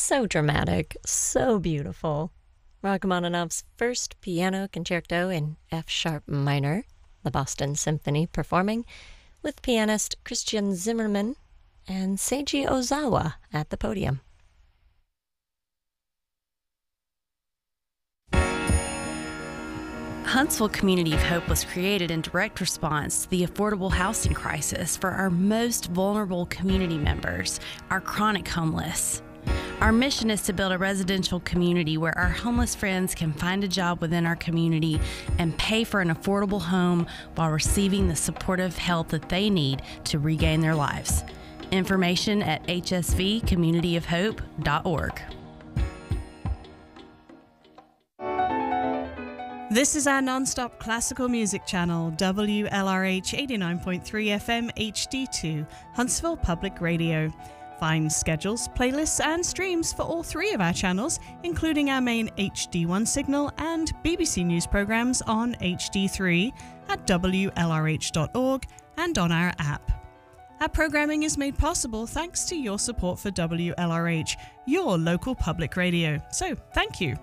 So dramatic, so beautiful. Rachmaninoff's first piano concerto in F sharp minor, the Boston Symphony performing, with pianist Christian Zimmerman and Seiji Ozawa at the podium. Huntsville Community of Hope was created in direct response to the affordable housing crisis for our most vulnerable community members, our chronic homeless. Our mission is to build a residential community where our homeless friends can find a job within our community and pay for an affordable home while receiving the supportive help that they need to regain their lives. Information at hsvcommunityofhope.org. This is our non-stop classical music channel, WLRH 89.3 FM HD2, Huntsville Public Radio. Find schedules, playlists and streams for all three of our channels, including our main HD1 signal and BBC News programs on HD3 at WLRH.org and on our app. Our programming is made possible thanks to your support for WLRH, your local public radio. So, thank you.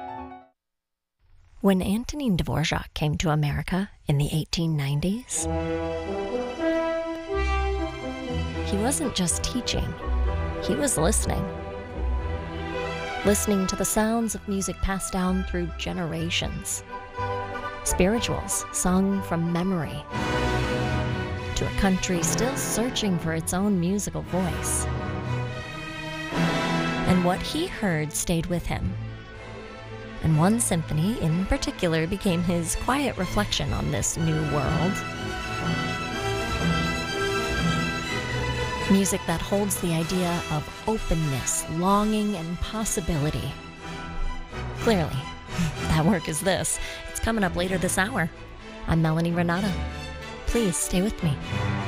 When Antonin Dvorak came to America in the 1890s, he wasn't just teaching, he was listening. Listening to the sounds of music passed down through generations. Spirituals sung from memory. To a country still searching for its own musical voice. And what he heard stayed with him. And one symphony in particular became his quiet reflection on this new world. Music that holds the idea of openness, longing, and possibility. Clearly, that work is this. It's coming up later this hour. I'm Melanie Renata. Please stay with me.